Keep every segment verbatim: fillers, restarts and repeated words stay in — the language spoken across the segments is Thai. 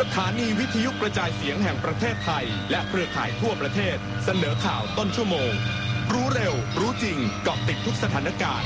สถานีวิทยุกระจายเสียงแห่งประเทศไทยและเครือข่ายทั่วประเทศเสนอข่าวต้นชั่วโมงรู้เร็วรู้จริงเกาะติดทุกสถานการณ์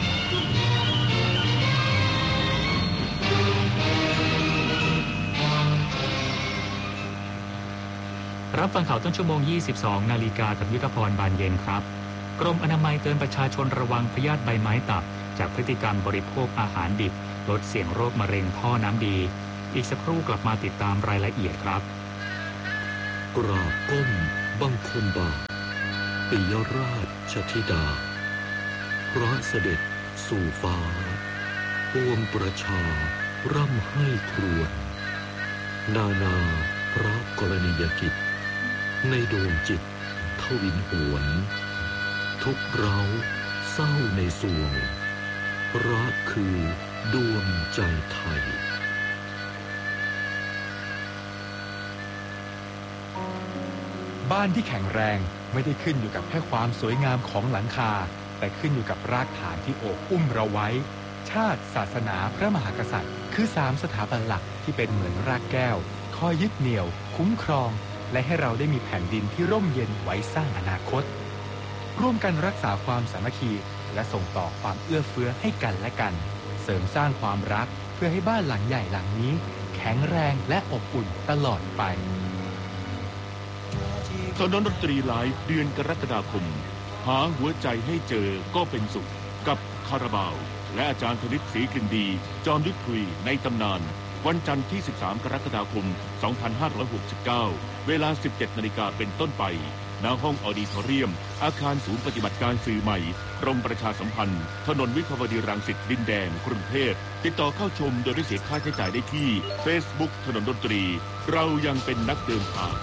รับฟังข่าวต้นชั่วโมงยี่สิบสองนาฬิกากับยุทธพรบานเย็นครับกรมอนามัยเตือนประชาชนระวังพยาธิใบไม้ตับจากพฤติกรรมบริโภคอาหารดิบลดเสี่ยงโรคมะเร็งท่อน้ำดีอีกสักครู่กลับมาติดตามรายละเอียดครับกราบก้มบังคมบาทปิยราชธิดาพระเสด็จสู่ฟ้าปวงประชาร่ำให้ครวญนานาพระกรณียกิจในดวงจิตทวินหวนทุกเร้าเศร้าในสวงรักคือดวงใจไทยบ้านที่แข็งแรงไม่ได้ขึ้นอยู่กับแค่ความสวยงามของหลังคาแต่ขึ้นอยู่กับรากฐานที่โอบอุ้มเราไว้ชาติศาสนาพระมหากษัตริย์คือสามสถาบันหลักที่เป็นเหมือนรากแก้วคอยยึดเหนี่ยวคุ้มครองและให้เราได้มีแผ่นดินที่ร่มเย็นไว้สร้างอนาคตร่วมกันรักษาความสามัคคีและส่งต่อความเอื้อเฟื้อให้กันและกันเสริมสร้างความรักเพื่อให้บ้านหลังใหญ่หลังนี้แข็งแรงและอบอุ่นตลอดไปถนนดนตรีไลฟ์เดือนกรกฎาคมหาหัวใจให้เจอก็เป็นสุขกับคาราบาวและอาจารย์ธนิตศรีกลิ่นดีจอมยุทธคุยในตำนานวันจันทร์ที่สิบสามกรกฎาคมสองพันห้าร้อยหกสิบเก้าเวลา สิบเจ็ดนาฬิกาเป็นต้นไปณห้องออดิทอเรียมอาคารศูนย์ปฏิบัติการสื่อใหม่กรมประชาสัมพันธ์ถนนวิภาวดีรังสิตดินแดงกรุงเทพติดต่อเข้าชมโดยไม่เสียค่าใช้จ่ายได้ที่ Facebook ถนนดนตรีเรายังเป็นนักเดินทาง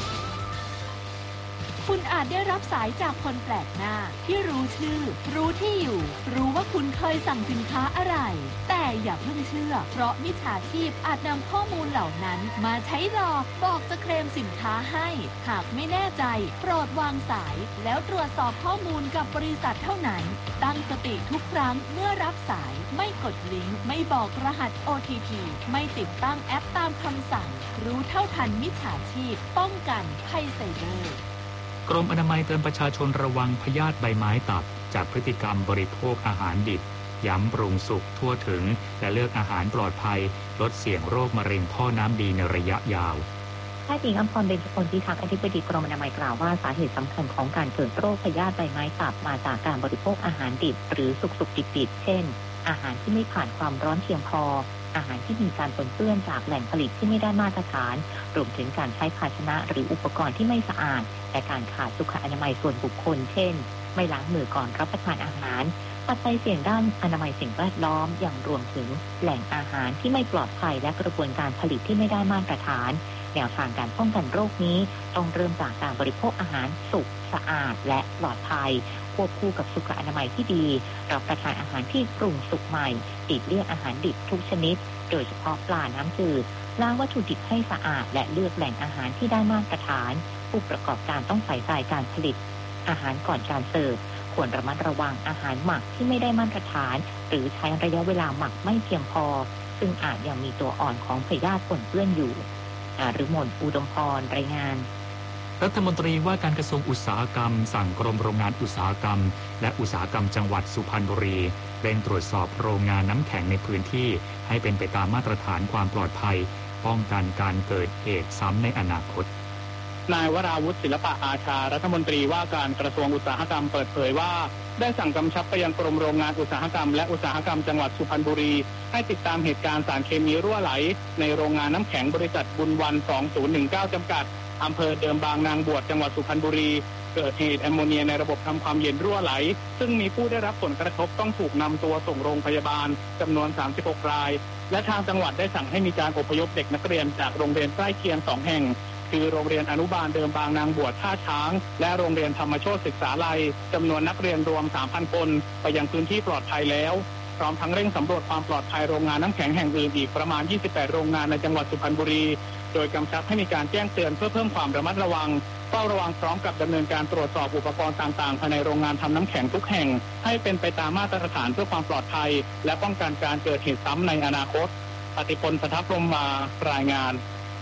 คุณอาจได้รับสายจากคนแปลกหน้าที่รู้ชื่อรู้ที่อยู่รู้ว่าคุณเคยสั่งสินค้าอะไรแต่อย่าเพิ่งเชื่อเพราะมิจฉาชีพอาจนำข้อมูลเหล่านั้นมาใช้หลอกบอกจะเคลมสินค้าให้หากไม่แน่ใจโปรดวางสายแล้วตรวจสอบข้อมูลกับบริษัทเท่านั้นตั้งสติทุกครั้งเมื่อรับสายไม่กดลิงก์ไม่บอกรหัส โอ ที พี ไม่ติดตั้งแอปตามคำสั่งรู้เท่าทันมิจฉาชีพป้องกันภัยไซเบอร์กรมอนามัยเตือนประชาชนระวังพยาธิใบไม้ตับจากพฤติกรรมบริโภคอาหารดิบย้ำปรุงสุกทั่วถึงและเลือกอาหารปลอดภัยลดเสี่ยงโรคมะเร็งท่อน้ำดีในระยะยาวแพทย์หญิงอภรณ์ เบญจพลพิทักษ์อธิบดีกรมอนามัยกล่าวว่าสาเหตุสำคัญของการเกิดโรคพยาธิใบไม้ตับมาจากการบริโภคอาหารดิบหรือสุกๆดิบๆเช่นอาหารที่ไม่ผ่านความร้อนเพียงพออาหารที่มีการปนเปื้อนจากแหล่งผลิตที่ไม่ได้มาตรฐานรวมถึงการใช้ภาชนะหรืออุปกรณ์ที่ไม่สะอาดและการขาดสุขอนามัยส่วนบุคคลเช่นไม่ล้างมือก่อนรับประทานอาหารปัจจัยเสี่ยงด้านอนามัยสิ่งแวดล้อมอย่างรวมถึงแหล่งอาหารที่ไม่ปลอดภัยและกระบวนการผลิตที่ไม่ได้มาตรฐานแนวทางการป้องกันโรคนี้ต้องเริ่มจากการบริโภคอาหารสุกสะอาดและปลอดภัยควบคู่กับสุขอนามัยที่ดีรับประทานอาหารที่ปรุงสุกใหม่หลีกเลี่ยงอาหารดิบทุกชนิดโดยเฉพาะปลาน้ำจืดล้างวัตถุดิบให้สะอาดและเลือกแหล่งอาหารที่ได้มาตรฐานผู้ประกอบการต้องใส่ใจการผลิตอาหารก่อนการเสิร์ฟควรระมัดระวังอาหารหมักที่ไม่ได้มาตรฐานหรือใช้ระยะเวลาหมักไม่เพียงพอซึ่งอาจยังมีตัวอ่อนของพยาธิปนเปื้อนอยู่อาฤมล อุดมพรรายงานรัฐมนตรีว่าการกระทรวงอุตสาหกรรมสั่งกรมโรงงานอุตสาหกรรมและอุตสาหกรรมจังหวัดสุพรรณบุรีเร่งตรวจสอบโรงงานน้ำแข็งในพื้นที่ให้เป็นไปตามมาตรฐานความปลอดภัยป้องกันการเกิดเหตุซ้ำในอนาคตนายวราวุฒิศิลปะอาชารัฐมนตรีว่าการกระทรวงอุตสาหกรรมเปิดเผยว่าได้สั่งกำชับไปยังกรมโรงงานอุตสาหกรรมและอุตสาหกรรมจังหวัดสุพรรณบุรีให้ติดตามเหตุการณ์สารเคมีรั่วไหลในโรงงานน้ำแข็งบริษัทบุญวันสองพันสิบเก้าจำกัดอำเภอเดิมบางนางบวชจังหวัดสุพรรณบุรีเกิดเหตุแอมโมเนียในระบบทำความเย็นรั่วไหลซึ่งมีผู้ได้รับผลกระทบต้องถูกนำตัวส่งโรงพยาบาลจำนวนสามสิบหกรายและทางจังหวัดได้สั่งให้มีการอพยพเด็กนักเรียนจากโรงเรียนใกล้เคียงสองแห่งคือโรงเรียนอนุบาลเดิมบางนางบวชท่าช้างและโรงเรียนธรรมโชติศึกษาลัยจำนวนนักเรียนรวม สามพัน คนไปยังพื้นที่ปลอดภัยแล้วพร้อมทั้งเร่งสำรวจความปลอดภัยโรงงานน้ำแข็งแห่งอื่นอีกประมาณยี่สิบแปดโรงงานในจังหวัดสุพรรณบุรีโดยกำชับให้มีการแจ้งเตือนเพื่อเพิ่มความระมัดระวังเฝ้าระวังพร้อมกับดำเนินการตรวจสอบอุปกรณ์ต่างๆภายในโรงงานทำน้ำแข็งทุกแห่งให้เป็นไปตามมาตรฐานเพื่อความปลอดภัยและป้องกันการเกิดเหตุซ้ำในอนาคตปฏิพล สทัพพรหมมารายงาน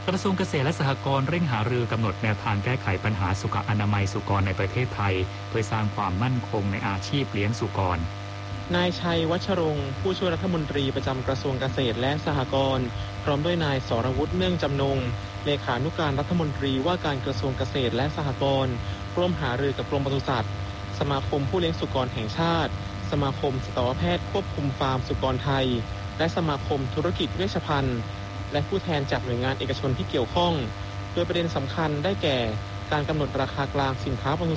กระทรวงเกษตรและสหกรณ์เร่งหารือกำหนดแนวทางแก้ไขปัญหาสุขอนามัยสุกรในประเทศไทยเพื่อสร้างความมั่นคงในอาชีพเลี้ยงสุกรนายชัยวัชรงค์ผู้ช่วยรัฐมนตรีประจำกระทรวงเกษตรและสหกรณ์พร้อมด้วยนายสรวุฒิเนื่องจำนงเลขานุการรัฐมนตรีว่าการกระทรวงเกษตรและสหกรณ์ร่วมหารือกับกรมปศุสัตว์สมาคมผู้เลี้ยงสุกรแห่งชาติสมาคมสัตวแพทย์ควบคุมฟาร์มสุกรไทยและสมาคมธุรกิจเวชภัณฑ์และผู้แทนจากหน่วยงานเอกชนที่เกี่ยวข้องโดยประเด็นสำคัญได้แก่การกำหนดราคากลางสินค้าปศุ